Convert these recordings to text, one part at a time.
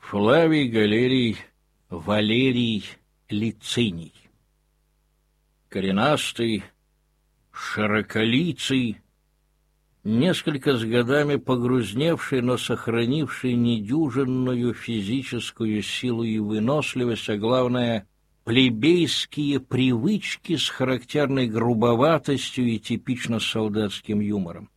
Флавий Галерий Валерий Лициний. Коренастый, широколицый, несколько с годами погрузневший, но сохранивший недюжинную физическую силу и выносливость, а главное — плебейские привычки с характерной грубоватостью и типично солдатским юмором.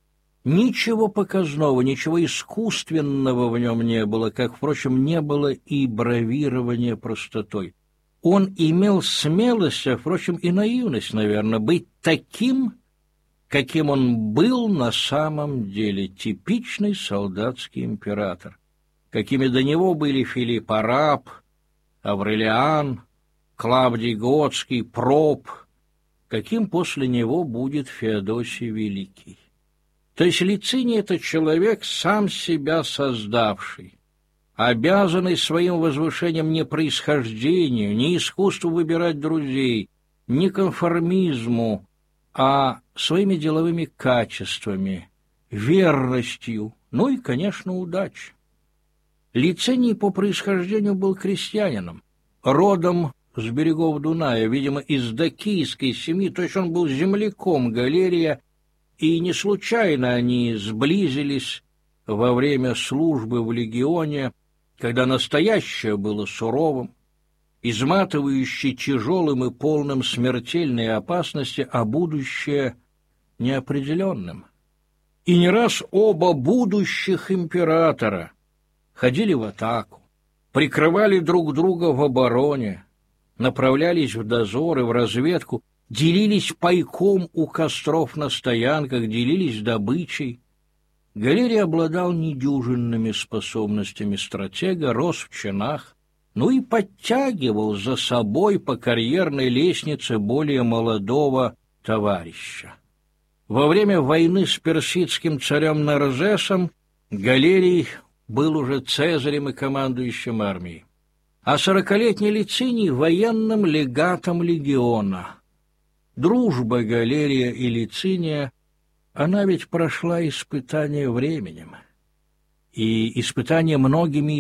Ничего показного, ничего искусственного в нем не было, как, впрочем, не было и бравирования простотой. Он имел смелость, а, впрочем, и наивность, наверное, быть таким, каким он был на самом деле, типичный солдатский император, какими до него были Филипп Араб, Аврелиан, Клавдий Готский, Проб, каким после него будет Феодосий Великий. То есть Лициний — это человек, сам себя создавший, обязанный своим возвышением не происхождению, не искусству выбирать друзей, не конформизму, а своими деловыми качествами, верностью, ну и, конечно, удачей. Лициний по происхождению был крестьянином, родом с берегов Дуная, видимо, из дакийской семьи, то есть он был земляком Галерия, и не случайно они сблизились во время службы в легионе, когда настоящее было суровым, изматывающе тяжелым и полным смертельной опасности, а будущее неопределенным. И не раз оба будущих императора ходили в атаку, прикрывали друг друга в обороне, направлялись в дозоры, в разведку, делились пайком у костров на стоянках, делились добычей. Галерий обладал недюжинными способностями стратега, рос в чинах, ну и подтягивал за собой по карьерной лестнице более молодого товарища. Во время войны с персидским царем Нарзесом Галерий был уже цезарем и командующим армией, а 40-летний Лициний — военным легатом легиона. Дружба Галерия и Лициния, она ведь прошла испытание временем, и испытание многими